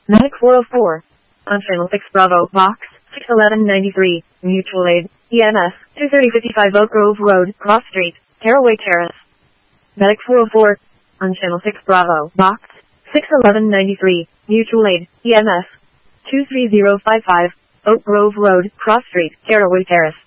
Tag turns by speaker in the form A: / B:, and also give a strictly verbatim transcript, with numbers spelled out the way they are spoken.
A: Medic four oh four. On channel six Bravo, box six eleven ninety-three, mutual aid, E M S, two thirty fifty-five Oak Grove Road, Cross Street, Caraway Terrace. Medic four oh four. On channel six Bravo, box six eleven ninety-three, mutual aid, E M S, two three zero five five, Oak Grove Road, Cross Street, Caraway Terrace.